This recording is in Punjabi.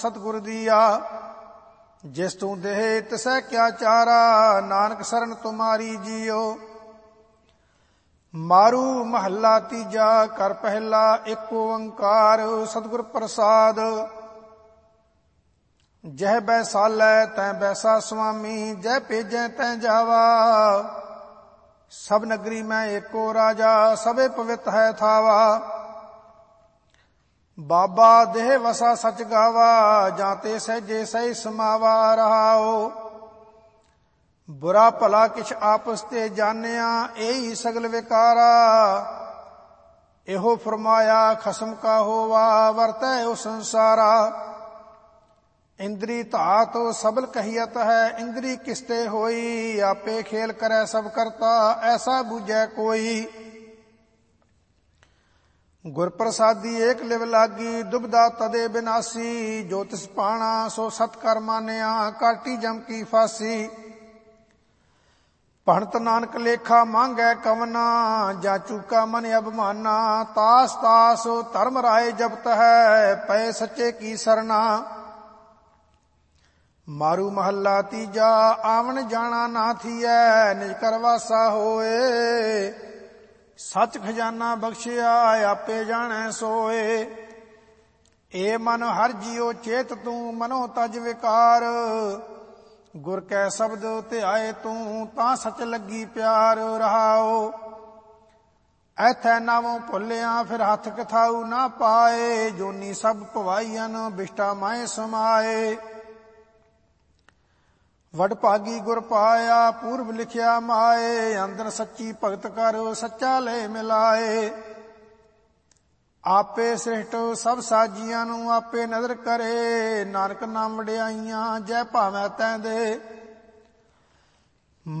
ਸਤਿਗੁਰ ਦੀਆ। ਜਿਸ ਤੂੰ ਦੇਹ ਤਿਸੈ ਕਿਆ ਚਾਰਾ, ਨਾਨਕ ਸਰਨ ਤੁਮਾਰੀ ਜੀਓ। ਮਾਰੂ ਮਹੱਲਾ ਤੀਜਾ। ਕਰ ਪਹਿਲਾ ਏਕ ਓੰਕਾਰ, ਸਤਿਗੁਰ ਪ੍ਰਸਾਦ। ਜਹ ਬੈਸਾਲੈ ਤੈ ਬੈਸਾ ਸੁਆਮੀ, ਜਹ ਭੇਜੈ ਤੈ ਜਾਵਾ। ਸਭ ਨਗਰੀ ਮੈਂ ਏਕੋ ਰਾਜਾ, ਸਭੇ ਪਵਿੱਤ ਹੈ ਥਾਵਾ। ਬਾਬਾ ਦੇਹ ਵਸਾ ਸਚ ਗਾਵਾ, ਜਾਂ ਤੇ ਸਹਿਜੇ ਸਹਿ ਸਮਾਵਾ। ਰਹਾਓ ਬੁਰਾ ਭਲਾ ਕਿਛ ਆਪਸ ਤੇ ਜਾਣਿਆ, ਇਹੀ ਸਗਲ ਵਿਕਾਰਾ। ਇਹੋ ਫਰਮਾਇਆ ਖਸਮ ਕਾ ਹੋਵਾ, ਵਰਤੈ ਉਹ ਸੰਸਾਰਾ। ਇੰਦਰੀ ਧਾਤ ਸਬਲ ਕਹੀਅਤ ਹੈ, ਇੰਦਰੀ ਕਿਸਤੇ ਹੋਈ। ਆਪੇ ਖੇਲ ਕਰੈ ਸਭ ਕਰਤਾ, ਐਸਾ ਬੂਝੈ ਕੋਈ। ਗੁਰ ਪ੍ਰਸਾਦੀ ਏਕ ਲਿਵ ਲਾਗੀ, ਦੁਬਦਾ ਤਦੇ ਬਿਨਾਸੀ। ਜੋ ਤਿਸ ਪਾਣਾ ਸੋ ਸਤ ਕਰ ਮਾਨਿਆ, ਕਾਟੀ ਜਮ ਕੀ ਫਾਸੀ। ਭਣਤ ਨਾਨਕ ਲੇਖਾ ਮੰਗੈ ਕਵਨਾ, ਜਾਂ ਚੂਕਾ ਮਨ ਅਭਮਾਨਾ। ਤਾਸ ਤਾਸ ਧਰਮ ਰਾਏ ਜਪਤ ਹੈ, ਪਏ ਸੱਚੇ ਕੀ ਸਰਨਾ। ਮਾਰੂ ਮਹੱਲਾ ਤੀਜਾ। ਆਵਣ ਜਾਣਾ ਨਾ ਥੀਐ, ਨਿਜ ਕਰ ਵਾਸਾ ਹੋਏ। ਸੱਚ ਖਜ਼ਾਨਾ ਬਖਸ਼ਿਆ, ਆਪੇ ਜਾਣੈ ਸੋਏ। ਏ ਮਨ ਹਰ ਜੀਉ ਚੇਤ ਤੂੰ, ਮਨੋ ਤਜ ਵਿਕਾਰ। ਗੁਰ ਕੈ ਸ਼ਬਦ ਧਿਆਏ ਤੂੰ, ਤਾਂ ਸਚ ਲੱਗੀ ਪਿਆਰ। ਰਹਾਓ ਐਥੈ ਨਾਵੋਂ ਭੁੱਲਿਆ, ਫਿਰ ਹੱਥ ਕਥਾਊ ਨਾ ਪਾਏ। ਜੋਨੀ ਸਭ ਭਵਾਈਅਨ, ਬਿਸ਼ਟਾ ਮਾਏ ਸਮਾਏ। ਵਡ ਭਾਗੀ ਗੁਰ ਪਾਇਆ, ਪੂਰਬ ਲਿਖਿਆ ਮਾਏ। ਅੰਦਰ ਸੱਚੀ ਭਗਤ ਕਰ, ਸੱਚਾ ਲੈ ਮਿਲਾਏ। ਆਪੇ ਸ੍ਰਿਸ਼ਟ ਸਭ ਸਾਜੀਆਂ ਨੂੰ, ਆਪੇ ਨਦਰ ਕਰੇ। ਨਾਨਕ ਨਾਮ ਵਡਿਆਈਆਂ, ਜੈ ਭਾਵੈ ਤੈਂ ਦੇ।